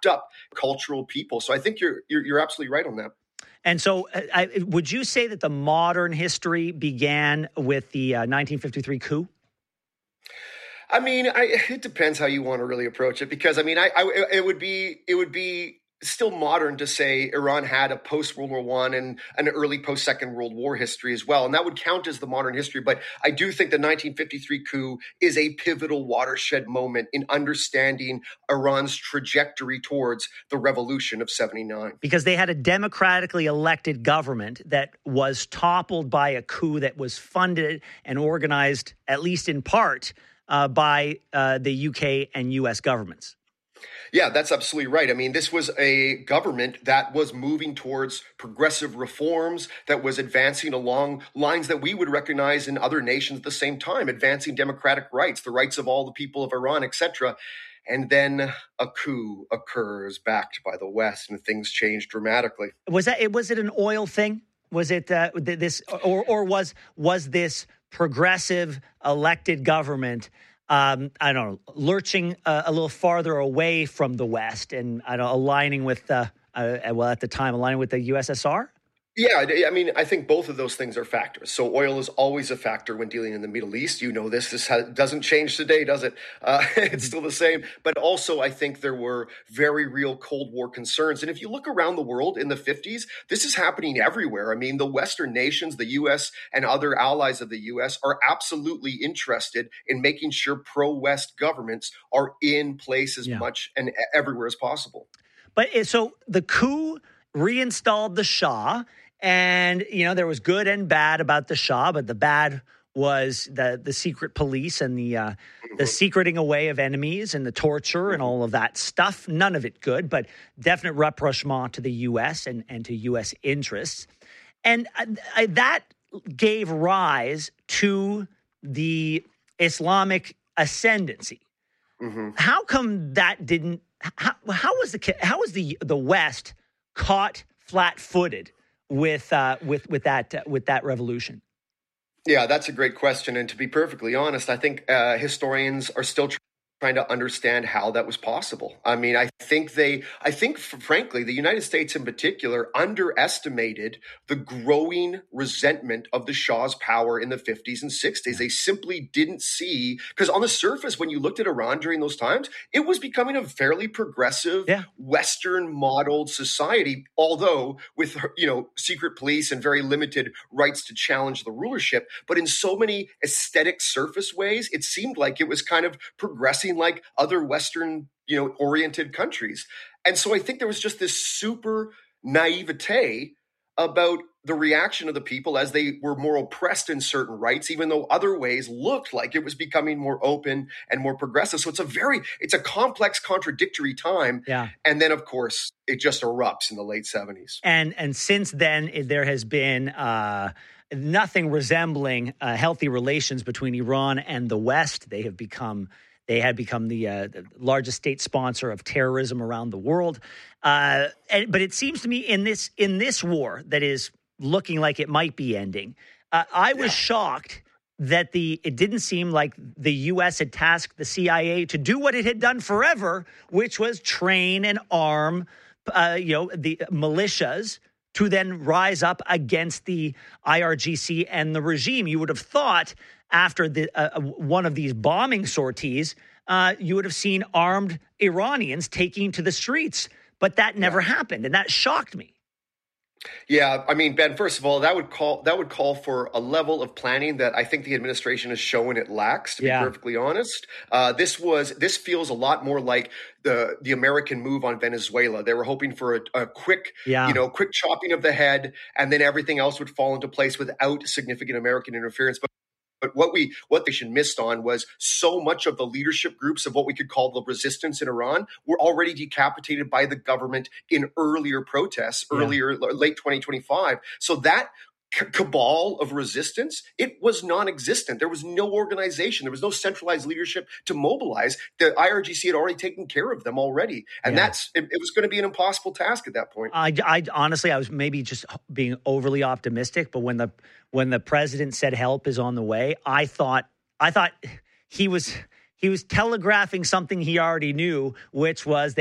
wrapped up cultural people. So I think you're absolutely right on that. And so would you say that the modern history began with the 1953 coup? I mean, it depends how you want to really approach it, because I mean, it would be still modern to say Iran had a post World War I and an early post Second World War history as well, and that would count as the modern history. But I do think the 1953 coup is a pivotal watershed moment in understanding Iran's trajectory towards the revolution of '79. Because they had a democratically elected government that was toppled by a coup that was funded and organized, at least in part, by the UK and US governments. Yeah, that's absolutely right. I mean, this was a government that was moving towards progressive reforms, that was advancing along lines that we would recognize in other nations at the same time, advancing democratic rights, the rights of all the people of Iran, etc. And then a coup occurs backed by the West, and things change dramatically. Was it an oil thing? Was it this, or was this progressive elected government, I don't know, lurching a little farther away from the West and aligning with at the time aligning with the USSR? Yeah, I mean, I think both of those things are factors. So oil is always a factor when dealing in the Middle East. You know this. Doesn't change today, does it? It's still the same. But also, I think there were very real Cold War concerns. And if you look around the world in the 50s, this is happening everywhere. I mean, the Western nations, the U.S. and other allies of the U.S. are absolutely interested in making sure pro-West governments are in place as much and everywhere as possible. But so the coup reinstalled the Shah. And, you know, there was good and bad about the Shah, but the bad was the secret police and the secreting away of enemies and the torture and all of that stuff. None of it good, but definite rapprochement to the U.S. and to U.S. interests. And that gave rise to the Islamic ascendancy. Mm-hmm. How come that didn't? How was the West caught flat-footed with that revolution? Yeah, that's a great question. And to be perfectly honest, I think historians are still trying to understand how that was possible. I mean, I think frankly, the United States in particular underestimated the growing resentment of the Shah's power in the 50s and 60s. They simply didn't see, because on the surface, when you looked at Iran during those times, it was becoming a fairly progressive, Western modeled society, although with, secret police and very limited rights to challenge the rulership. But in so many aesthetic surface ways, it seemed like it was kind of progressing like other Western, oriented countries. And so I think there was just this super naivete about the reaction of the people as they were more oppressed in certain rights, even though other ways looked like it was becoming more open and more progressive. So it's a complex, contradictory time. Yeah. And then, of course, it just erupts in the late 70s. And since then, there has been nothing resembling healthy relations between Iran and the West. They had become the largest state sponsor of terrorism around the world. But it seems to me in this war that is looking like it might be ending, I was shocked that it didn't seem like the U.S. had tasked the CIA to do what it had done forever, which was train and arm, the militias to then rise up against the IRGC and the regime. You would have thought after one of these bombing sorties, you would have seen armed Iranians taking to the streets. But that never happened, and that shocked me. Yeah, I mean, Ben, first of all, that would call for a level of planning that I think the administration has shown it lacks, to be perfectly honest. This feels a lot more like the American move on Venezuela. They were hoping for a quick, quick chopping of the head, and then everything else would fall into place without significant American interference. But what they missed on was so much of the leadership groups of what we could call the resistance in Iran were already decapitated by the government in earlier protests, late 2025. So that cabal of resistance, it was non-existent. There was no organization. There was no centralized leadership to mobilize. The IRGC had already taken care of them already. And it was going to be an impossible task at that point. I honestly, I was maybe just being overly optimistic, but when the president said help is on the way, I thought he was telegraphing something he already knew, which was